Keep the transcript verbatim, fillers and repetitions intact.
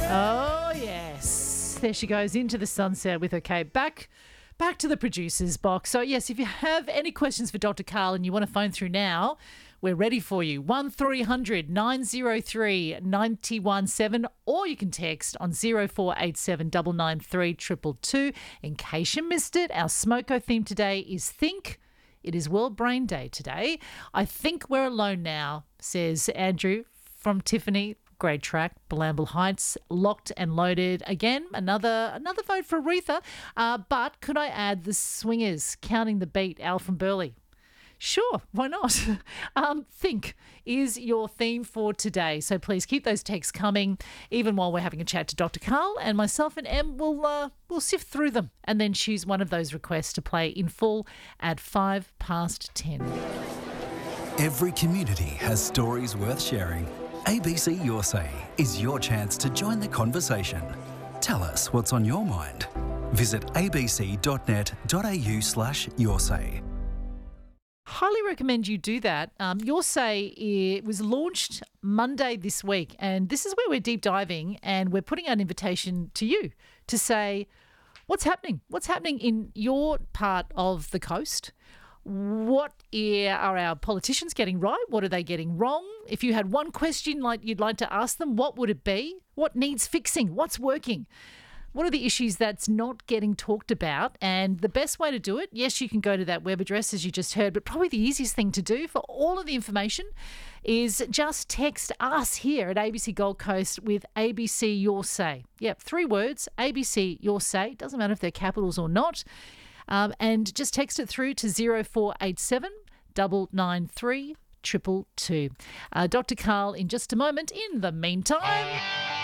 Oh, yes. There she goes into the sunset with her cape. Back, back to the producer's box. So, yes, if you have any questions for Doctor Karl and you want to phone through now, we're ready for you. one three hundred nine oh three nine one seven, or you can text on zero four eight seven nine nine three two two two. In case you missed it, our Smoko theme today is Think. It is World Brain Day today. I think we're alone now, says Andrew from Tiffany. Great track, Blamble Heights, locked and loaded. Again, another another vote for Aretha. Uh, but could I add the Swingers, Counting the Beat, Al from Burley? Sure, why not? um, Think is your theme for today. So please keep those texts coming, even while we're having a chat to Doctor Karl, and myself and Em will uh, will sift through them and then choose one of those requests to play in full at five past ten. Every community has stories worth sharing. A B C Your Say is your chance to join the conversation. Tell us what's on your mind. Visit abc.net.au slash your say. Highly recommend you do that. Um, Your Say it was launched Monday this week, and this is where we're deep diving and we're putting out an invitation to you to say what's happening. What's happening in your part of the coast? What are our politicians getting right? What are they getting wrong? If you had one question like you'd like to ask them, what would it be? What needs fixing? What's working? What are the issues that's not getting talked about? And the best way to do it, yes, you can go to that web address as you just heard, but probably the easiest thing to do for all of the information is just text us here at A B C Gold Coast with A B C Your Say. Yep, three words, A B C Your Say. Doesn't matter if they're capitals or not. Um, and just text it through to zero four eight seven nine nine three two two two. Uh, Doctor Karl in just a moment. In the meantime...